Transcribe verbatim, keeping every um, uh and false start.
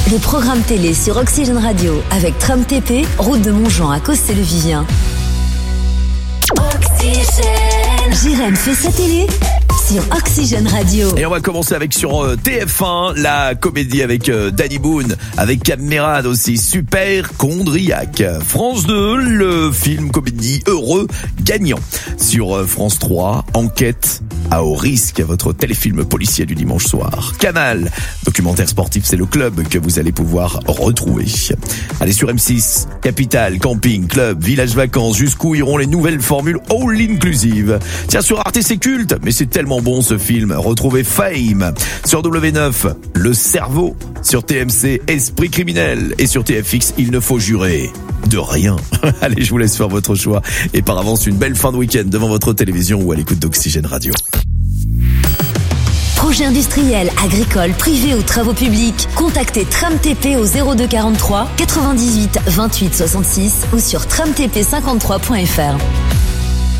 Les programmes télé sur Oxygène Radio avec Tram T P, route de Montjean à Cossé-le-Vivien. Oxygène. Jérém fait sa télé sur Oxygène Radio. Et on va commencer avec sur euh, T F un, la comédie avec euh, Danny Boone, avec Camerade aussi, Super Chondriac. France deux, le film comédie Heureux Gagnant. Sur euh, France trois, Enquête à haut risque, votre téléfilm policier du dimanche soir. Canal, documentaire sportif, c'est le club que vous allez pouvoir retrouver. Allez sur M six, Capital, camping, club, village vacances, jusqu'où iront les nouvelles formules all inclusive. Tiens, sur Arte c'est culte, mais c'est tellement bon ce film. Retrouvez Fame. Sur W neuf, Le Cerveau. Sur T M C, Esprit criminel. Et sur T F X, Il ne faut jurer de rien. Allez, je vous laisse faire votre choix. Et par avance, une belle fin de week-end devant votre télévision ou à l'écoute d'Oxygène Radio. Projet industriel, agricole, privé ou travaux publics, contactez Tram T P au zéro deux quarante-trois quatre-vingt-dix-huit vingt-huit soixante-six ou sur tram t p cinquante-trois point f r.